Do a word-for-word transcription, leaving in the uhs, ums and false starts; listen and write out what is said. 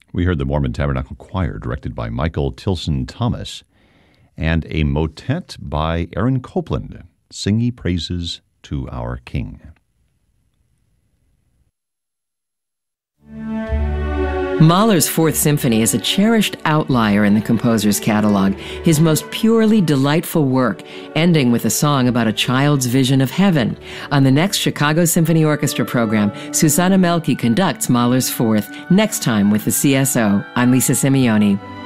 We heard the Mormon Tabernacle Choir, directed by Michael Tilson Thomas, and a motet by Aaron Copland, Sing Ye Praises to Our King. Mahler's Fourth Symphony is a cherished outlier in the composer's catalog, his most purely delightful work, ending with a song about a child's vision of heaven. On the next Chicago Symphony Orchestra program, Susanna Melke conducts Mahler's Fourth, next time with the C S O. I'm Lisa Simeoni.